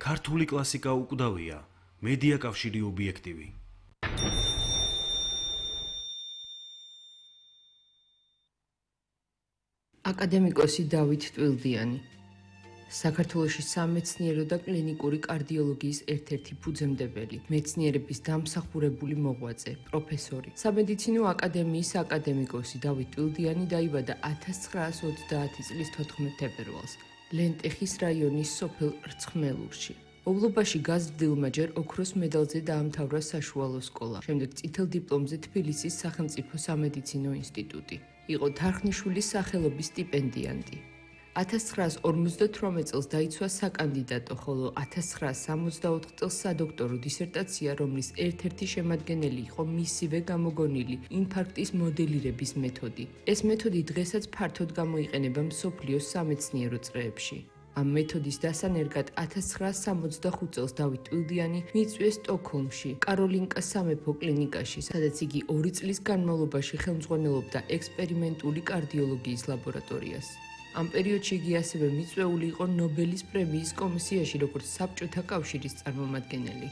ქართული კლასიკა უკვდავია, მედია კავშირი ობიექტივი. აკადემიკოსი დავით ტვილდიანი საქართველოში სამეცნიერო და კლინიკური კარდიოლოგიის ერთ-ერთი ფუძემდებელი, მეცნიერების დამსახურებული მოღვაწე, პროფესორი. სამედიცინო აკადემიის აკადემიკოსი დავით ტვილდიანი დაიბადა 1930 წლის 14 თებერვალს ლენტეხის რაიონის სოფელ რცხმელურში. ობლობაში გაზრდილმა ჯერ ოქროს მედალზე დაამთავრა საშუალო სკოლა, შემდეგ წითელ დიპლომზე თბილისის სახელმწიფო სამედიცინო ინსტიტუტი. იყო თარხნიშვილის სახელობის სტიპენდიანტი. 1958 წელს დაიცვა საკანდიდატო, ხოლო 1964 წელს სადოქტორო დისერტაცია, რომლის ერთ-ერთი შემადგენელი იყო მისივე გამოგონილი ინფარქტის მოდელირების მეთოდი. ეს მეთოდი დღესაც ფართოდ გამოიყენება მსოფლიოს სამეცნიერო წრეებში. ამ მეთოდის დასანერგად 1965 წელს დავით ტვილდიანი მიიწვიეს სტოკჰოლმში, კაროლინკას სამეფო კლინიკაში, სადაც იგი 2 წლის განმავლობაში ხელმძღვანელობდა ექსპერიმენტული კარდიოლოგიის ლაბორატორიას. ამ პერიოდში იგი ასევე მიწვეული იყო ნობელის პრემიის კომისიაში, როგორც საბჭოთა კავშირის წარმომადგენელი.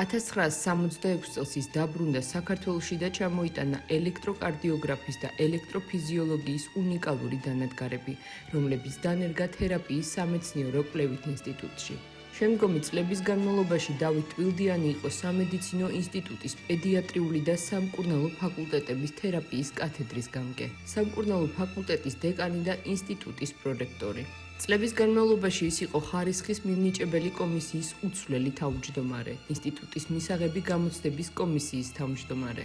1966 წელს ის დაბრუნდა საქართველოში და ჩამოიტანა ელექტროკარდიოგრაფის და ელექტროფიზიოლოგიის უნიკალური დანადგარები, რომლებიც დანერგა თერაპიის სამეცნიერო კვლევით ინსტიტუტში. შემდგომი წლების განმავლობაში დავით ტვილდიანი იყო სამედიცინო ინსტიტუტის პედიატრიული და სამკურნალო ფაკულტეტების თერაპიის კათედრის გამგე, სამკურნალო ფაკულტეტის დეკანი და ინსტიტუტის პრორექტორი. წლების განმავლობაში ის იყო ხარისხის მიმნიჭებელი კომისიის უცვლელი თავმჯდომარე, ინსტიტუტის მისაღები გამოცდების კომისიის თავმჯდომარე.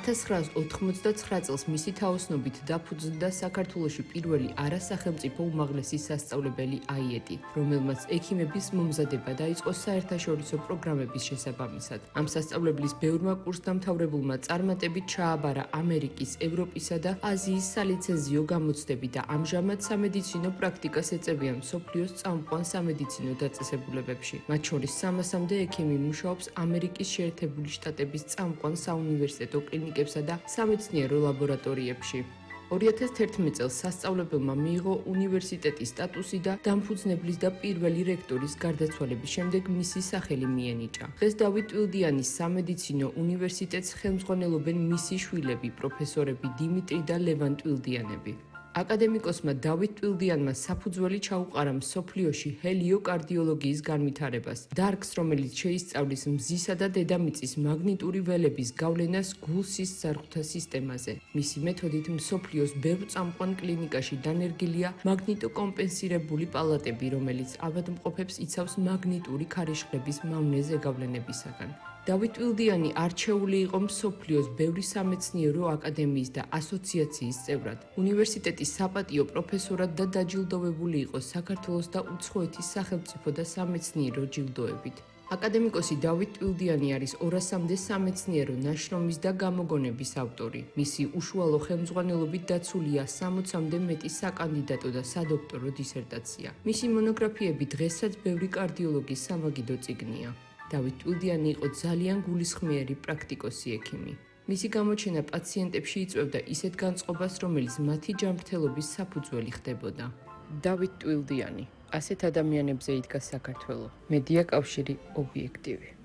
1989 წელს მისი თაოსნობით დაფუძნდა საქართველოში პირველი არასახელმწიფო უმაღლესი სასწავლებელი აიეტი, რომელმაც ექიმების მომზადება დაიწყო საერთაშორისო პროგრამების შესაბამისად. ამ სასწავლებლის ბევრმა კურსდამთავრებულმა წარმატებით ჩააბარა ამერიკის, ევროპისა და აზიის სალიცენზიო გამოცდები და ამჟამად სამედიცინო პრაქტიკას ეწევიან მსოფლიოს წამყვან სამედიცინო დაწესებულებებში. მათ შორის 300-მდე ექიმი მუშაობს ამერიკის შეერთებული შტატების წამყვან საუნივერსიტეტო კლინიკებსა და სამეცნიერო ლაბორატორიებში. 2011 წელს სასწავლებელმა მიიღო უნივერსიტეტის სტატუსი და დამფუძნებლის და პირველი რექტორის გარდაცვალების შემდეგ მისი სახელი მიენიჭა. დღეს დავით ტვილდიანის სამედიცინო უნივერსიტეტს ხელმძღვანელობენ მისი შვილები, პროფესორები დიმიტრი და ლევან ტვილდიანები. აკადემიკოსმა დავით ტვილდიანმა საფუძველი ჩაუყარა მსოფლიოში ჰელიოკარდიოლოგიის განვითარებას, დარგს, რომელიც შეისწავლის მზისა და დედამიწის მაგნიტური ველების გავლენას გულსის ძარღვთა სისტემაზე. მისი მეთოდით მსოფლიოს ბევრ წამყვან კლინიკაში დანერგილია მაგნიტოკომპენსირებული პალატები, რომელიც ავადმყოფებს იცავს მაგნიტური ქარიშხლების მავნე ზეგავლენებისაგან. დავით ტვილდიანი არჩეული იყო მსოფლიოს ბევრი სამეცნიერო აკადემიის და ასოციაციის წევრად. უნივერსიტეტის საპატიო პროფესორად და დაჯილდოვებული იყო საქართველოს და უცხოეთის სახელმწიფო და სამეცნიერო ჯილდოებით. აკადემიკოსი დავით ტვილდიანი არის 200-მდე სამეცნიერო ნაშრომის და გამოგონების ავტორი. მისი უშუალო ხელმძღვანელობით დაცულია 60-მდე მეტი საკანდიდატო და სადოქტორო დისერტაცია. მისი მონოგრაფიები დღესაც ბევრი კარდიოლოგის სამაგიდო წიგნია. დავით ტვილდიანი იყო ძალიან გულისხმიერი პრაქტიკოსი ექიმი. მისი გამოჩენა პაციენტებში იწვევდა ისეთ განწყობას, რომელიც მათი ჯანმრთელობის საფუძველი ხდებოდა. დავით ტვილდიანი, ასეთ ადამიანებზე იდგა საქართველო. მედია კავშირი ობიექტივი.